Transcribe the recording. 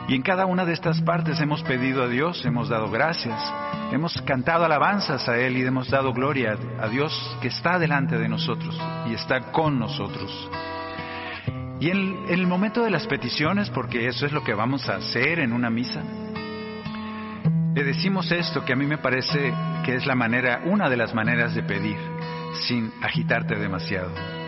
Y en cada una de estas partes hemos pedido a Dios, hemos dado gracias, hemos cantado alabanzas a Él y hemos dado gloria a Dios que está delante de nosotros y está con nosotros. Y en el momento de las peticiones, porque eso es lo que vamos a hacer en una misa, le decimos esto que a mí me parece que es una de las maneras de pedir, sin agitarte demasiado.